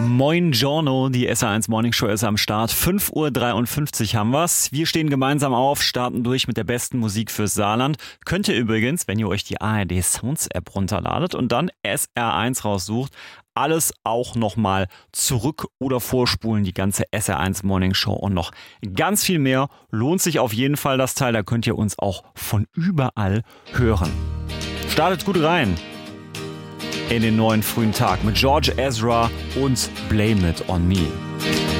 Moin Giorno, die SR1 Morning Show ist am Start. 5:53 Uhr haben wir's. Wir stehen gemeinsam auf, starten durch mit der besten Musik fürs Saarland. Könnt ihr übrigens, wenn ihr euch die ARD Sounds App runterladet und dann SR1 raussucht, alles auch nochmal zurück oder vorspulen, die ganze SR1 Morning Show und noch ganz viel mehr. Lohnt sich auf jeden Fall das Teil, da könnt ihr uns auch von überall hören. Startet gut rein in den neuen frühen Tag mit George Ezra und Blame It On Me.